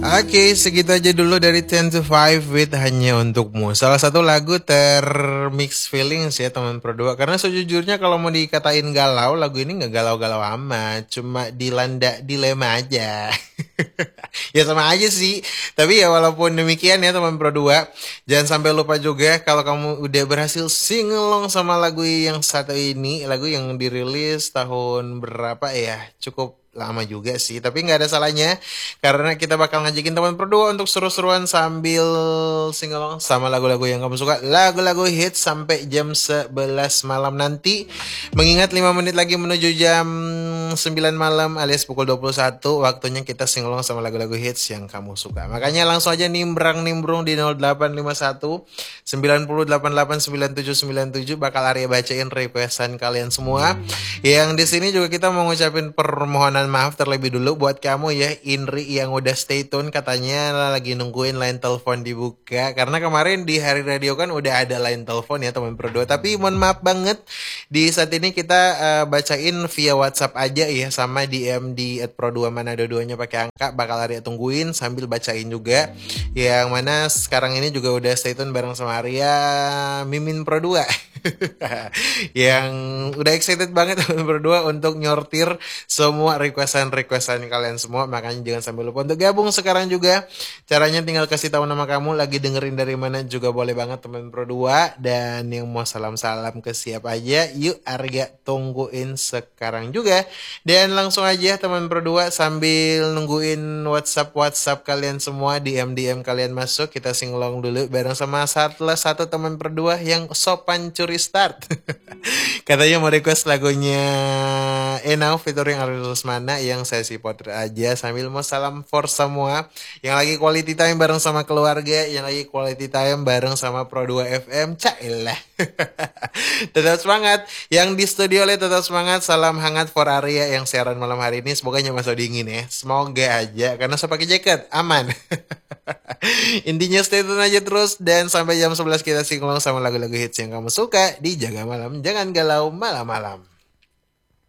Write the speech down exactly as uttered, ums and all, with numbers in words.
Oke, segitu aja dulu dari ten to five with Hanya Untukmu. Salah satu lagu termix feelings ya teman berdua. Karena sejujurnya kalau mau dikatain galau, lagu ini nggak galau-galau amat. Cuma dilanda dilema aja. Ya sama aja sih. Tapi ya walaupun demikian ya teman berdua. Jangan sampai lupa juga kalau kamu udah berhasil singelong sama lagu yang satu ini. Lagu yang dirilis tahun berapa ya? Cukup lama juga sih, tapi nggak ada salahnya karena kita bakal ngajakin teman berdua untuk seru-seruan sambil singalong sama lagu-lagu yang kamu suka, lagu-lagu hits sampai jam sebelas malam nanti. Mengingat lima menit lagi menuju jam sembilan malam alias pukul dua puluh satu, waktunya kita singalong sama lagu-lagu hits yang kamu suka. Makanya langsung aja nimbrang-nimbrung di nol delapan lima satu sembilan nol delapan delapan sembilan tujuh sembilan tujuh, bakal Arya bacain requestan kalian semua. Yang di sini juga kita mau ngucapin permohonan maaf terlebih dulu buat kamu ya Indri yang udah stay tune, katanya lagi nungguin line telepon dibuka karena kemarin di hari radio kan udah ada line telepon ya teman berdua. Tapi mohon maaf banget di saat ini kita uh, bacain via WhatsApp aja ya, sama D M di at pro dua mana dua-duanya pakai angka, bakal Arya tungguin sambil bacain juga. Yang mana sekarang ini juga udah stay tune bareng sama Arya, Mimin Pro dua. Yang udah excited banget teman berdua untuk nyortir semua requestan-requestan kalian semua. Makanya jangan sampai lupa untuk gabung sekarang juga. Caranya tinggal kasih tahu nama kamu, lagi dengerin dari mana juga boleh banget teman Pro dua. Dan yang mau salam-salam ke siapa aja, yuk Arya tungguin sekarang juga. Dan langsung aja teman Pro dua sambil nungguin WhatsApp-WhatsApp kalian semua, D M-D M kalian masuk, kita singlong dulu bareng sama salah satu teman Pro dua yang sopan curi start. Katanya mau request lagunya Enau featuring Ariel Rusmana yang sesi potret aja, sambil mau salam for semua yang lagi quality time bareng sama keluarga, yang lagi quality time bareng sama Pro dua F M. Cailah. Tetap semangat. Yang di studio oleh tetap semangat. Salam hangat for Arya yang siaran malam hari ini. Semoga nggak masuk dingin ya. Semoga aja karena saya pakai jaket aman. Intinya stay tune aja terus dan sampai jam sebelas kita singlong sama lagu-lagu hits yang kamu suka di Jaga Malam Jangan Galau malam-malam.